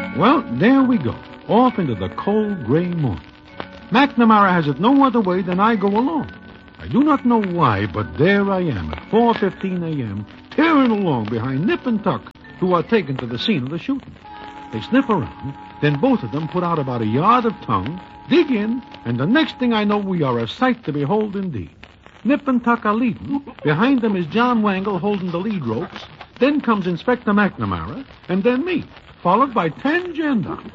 Well, there we go, off into the cold gray morning. McNamara has it no other way than I go along. I do not know why, but there I am at 4:15 a.m., tearing along behind Nip and Tuck, who are taken to the scene of the shooting. They sniff around, then both of them put out about a yard of tongue, dig in, and the next thing I know, we are a sight to behold indeed. Nip and Tuck are leading. Behind them is John Wangle holding the lead ropes. Then comes Inspector McNamara, and then me, followed by 10 gendarmes.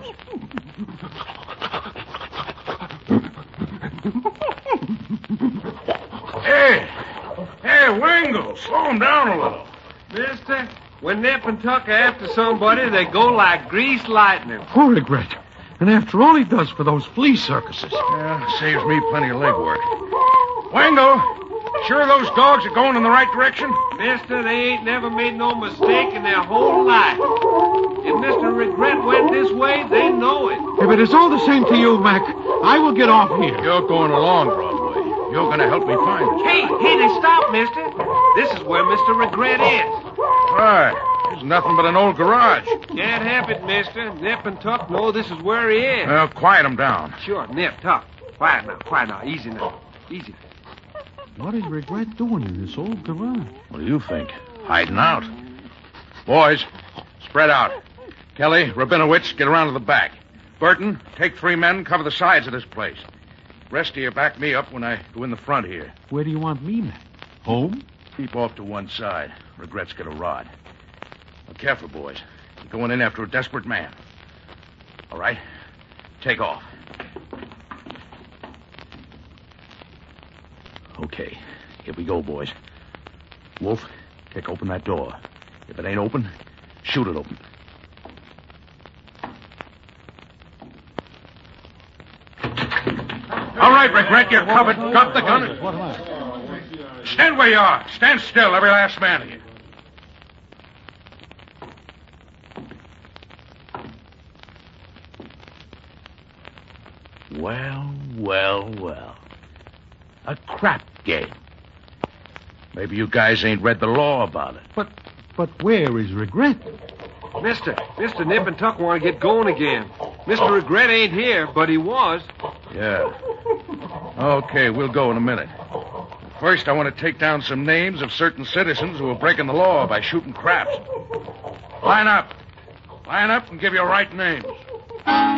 Hey, Wangle, slow him down a little. Mister, when Nip and Tuck are after somebody, they go like greased lightning. Poor Regret. And after all he does for those flea circuses. Yeah, saves me plenty of legwork. Wangle, sure those dogs are going in the right direction? Mister, they ain't never made no mistake in their whole life. If Mr. Regret went this way, they know it. If it is all the same to you, Mac, I will get off here. You're going along, Broadway. You're going to help me find it. Hey, they stop, mister. This is where Mr. Regret is. Right. There's nothing but an old garage. Can't help it, mister. Nip and Tuck know this is where he is. Well, quiet him down. Sure, Nip, Tuck. Quiet now. Easy now. Easy. What is Regret doing in this old garage? What do you think? Hiding out. Boys, spread out. Kelly, Rabinowitz, get around to the back. Burton, take 3 men, cover the sides of this place. Rest of you back me up when I go in the front here. Where do you want me, Mac? Home? Keep off to one side. Regret's got a rod. Now, careful, boys. You're going in after a desperate man. All right? Take off. Okay. Here we go, boys. Wolf, kick open that door. If it ain't open, shoot it open. All right, Regret, you're covered. Drop the gun. Stand where you are. Stand still, every last man of you. Well. A crap game. Maybe you guys ain't read the law about it. But where is Regret? Mister, Nip and Tuck want to get going again. Mr. Regret ain't here, but he was. Yeah. Okay, we'll go in a minute. First, I want to take down some names of certain citizens who are breaking the law by shooting craps. Line up. Line up and give your right names.